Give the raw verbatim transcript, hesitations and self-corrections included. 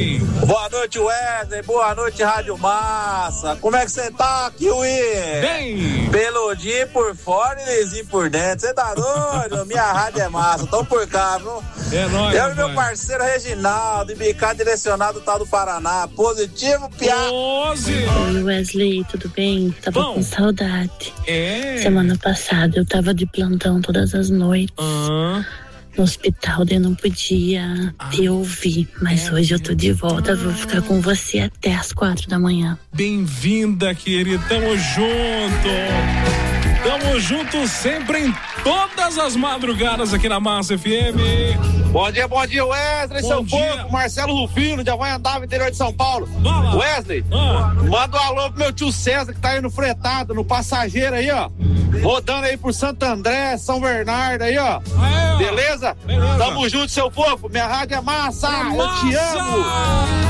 Bem. Boa noite, Wesley. Boa noite, Rádio Massa. Como é que você tá, Kiwi? Bem. Peludinho por fora e lisinho por dentro. Você tá doido? Minha rádio é massa. Tô por cá, viu? É nóis, Eu e meu parceiro Reginaldo, Ibicá direcionado do tal do Paraná. Positivo, piá. Oi, Wesley, tudo bem? Tava Bom. com saudade. É. Semana passada eu tava de plantão todas as noites. Ah. No hospital, eu não podia Ah. te ouvir. Mas É. hoje eu tô de volta, vou ficar com você até as quatro da manhã. Bem-vinda, querida. Tamo junto. Tamo junto sempre em todas as madrugadas aqui na Massa F M. Bom dia, bom dia, Wesley, Bom São dia. Pouco, Marcelo Rufino, já vai andar no interior de São Paulo. Fala. Wesley, Ah. manda um alô pro meu tio César, que tá aí no fretado, no passageiro aí, ó. Rodando aí por Santo André, São Bernardo aí, ó. Aê, ó. Beleza? Beleza. Tamo junto, seu fofo. Minha rádio é massa. É Eu te massa. amo.